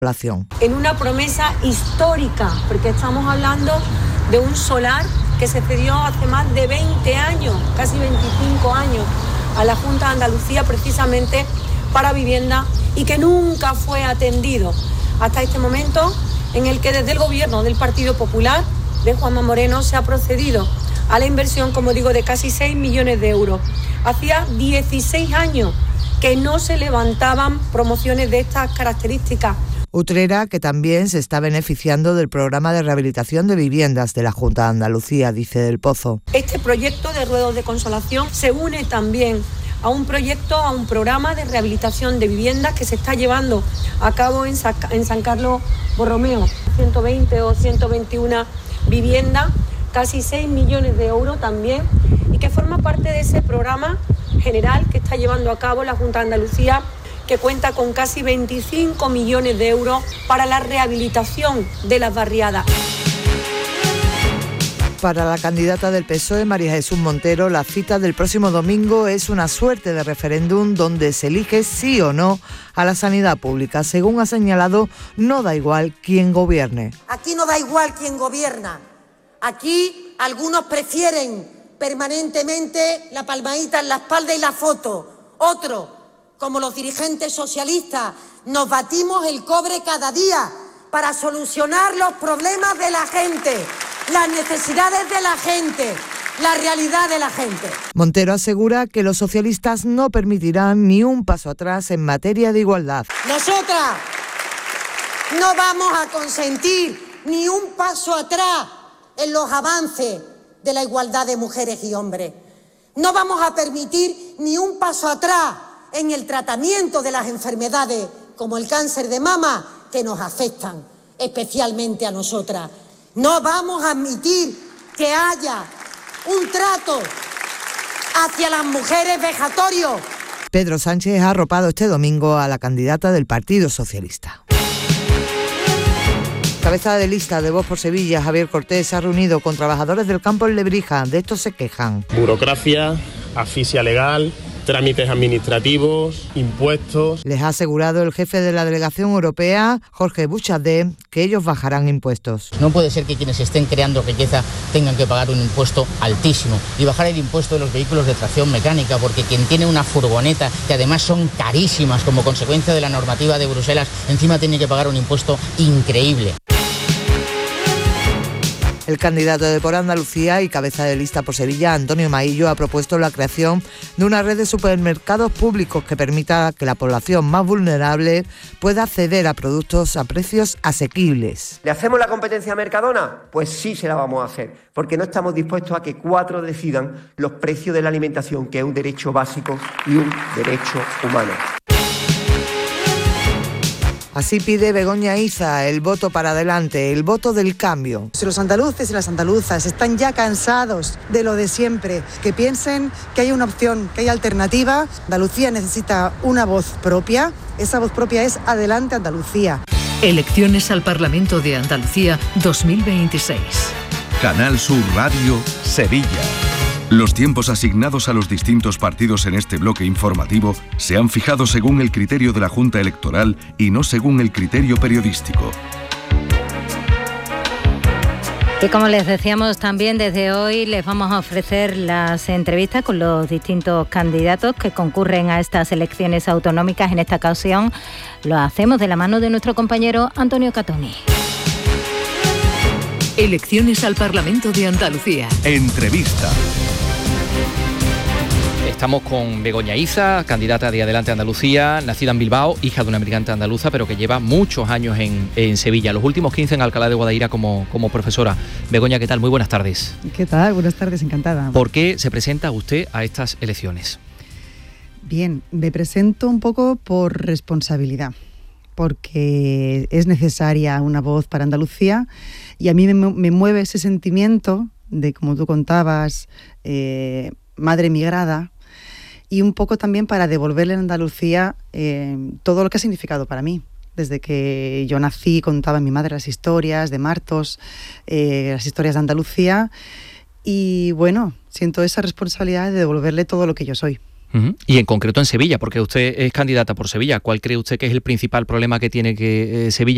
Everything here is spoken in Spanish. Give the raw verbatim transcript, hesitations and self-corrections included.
población. En una promesa histórica, porque estamos hablando de un solar que se cedió hace más de veinte años, casi veinticinco años, a la Junta de Andalucía precisamente para vivienda y que nunca fue atendido hasta este momento en el que desde el gobierno del Partido Popular de Juanma Moreno se ha procedido a la inversión, como digo, de casi seis millones de euros. Hacía dieciséis años que no se levantaban promociones de estas características. Utrera, que también se está beneficiando del programa de rehabilitación de viviendas de la Junta de Andalucía, dice Del Pozo. Este proyecto de Ruedos de Consolación se une también a un proyecto, a un programa de rehabilitación de viviendas que se está llevando a cabo en San Carlos Borromeo. ciento veinte o ciento veintiuna viviendas, casi seis millones de euros también, y que forma parte de ese programa general que está llevando a cabo la Junta de Andalucía, que cuenta con casi veinticinco millones de euros para la rehabilitación de las barriadas. Para la candidata del P S O E, María Jesús Montero, la cita del próximo domingo es una suerte de referéndum donde se elige sí o no a la sanidad pública. Según ha señalado, no da igual quién gobierne. Aquí no da igual quién gobierna. Aquí algunos prefieren permanentemente la palmadita en la espalda y la foto. Otros, como los dirigentes socialistas, nos batimos el cobre cada día para solucionar los problemas de la gente, las necesidades de la gente, la realidad de la gente. Montero asegura que los socialistas no permitirán ni un paso atrás en materia de igualdad. Nosotras no vamos a consentir ni un paso atrás en los avances de la igualdad de mujeres y hombres. No vamos a permitir ni un paso atrás en el tratamiento de las enfermedades como el cáncer de mama que nos afectan especialmente a nosotras. No vamos a admitir que haya un trato hacia las mujeres vejatorio. Pedro Sánchez ha arropado este domingo a la candidata del Partido Socialista. Cabeza de lista de Vox por Sevilla, Javier Cortés, se ha reunido con trabajadores del campo en Lebrija. De esto se quejan. Burocracia, asfixia legal, trámites administrativos, impuestos. Les ha asegurado el jefe de la delegación europea, Jorge Buchardé, que ellos bajarán impuestos. No puede ser que quienes estén creando riqueza tengan que pagar un impuesto altísimo y bajar el impuesto de los vehículos de tracción mecánica, porque quien tiene una furgoneta, que además son carísimas como consecuencia de la normativa de Bruselas, encima tiene que pagar un impuesto increíble. El candidato de Por Andalucía y cabeza de lista por Sevilla, Antonio Maillo, ha propuesto la creación de una red de supermercados públicos que permita que la población más vulnerable pueda acceder a productos a precios asequibles. ¿Le hacemos la competencia a Mercadona? Pues sí se la vamos a hacer, porque no estamos dispuestos a que cuatro decidan los precios de la alimentación, que es un derecho básico y un derecho humano. Así pide Begoña Iza el voto para adelante, el voto del cambio. Si los andaluces y las andaluzas están ya cansados de lo de siempre, que piensen que hay una opción, que hay alternativa, Andalucía necesita una voz propia. Esa voz propia es Adelante Andalucía. Elecciones al Parlamento de Andalucía dos mil veintiséis. Canal Sur Radio, Sevilla. Los tiempos asignados a los distintos partidos en este bloque informativo se han fijado según el criterio de la Junta Electoral y no según el criterio periodístico. Y como les decíamos también, desde hoy les vamos a ofrecer las entrevistas con los distintos candidatos que concurren a estas elecciones autonómicas. En esta ocasión lo hacemos de la mano de nuestro compañero Antonio Catoni. Elecciones al Parlamento de Andalucía. Entrevista. Estamos con Begoña Iza, candidata de Adelante Andalucía, nacida en Bilbao, hija de una emigrante andaluza, pero que lleva muchos años en, en Sevilla, los últimos quince en Alcalá de Guadaira como, como profesora. Begoña, ¿qué tal? Muy buenas tardes. ¿Qué tal? Buenas tardes, encantada. ¿Por qué se presenta usted a estas elecciones? Bien, me presento un poco por responsabilidad, porque es necesaria una voz para Andalucía y a mí me, me mueve ese sentimiento de, como tú contabas, eh, madre emigrada, y un poco también para devolverle a Andalucía eh, todo lo que ha significado para mí. Desde que yo nací contaba mi madre las historias de Martos, eh, las historias de Andalucía, y bueno, siento esa responsabilidad de devolverle todo lo que yo soy. Uh-huh. Y en concreto en Sevilla, porque usted es candidata por Sevilla. ¿Cuál cree usted que es el principal problema que tiene que eh, Sevilla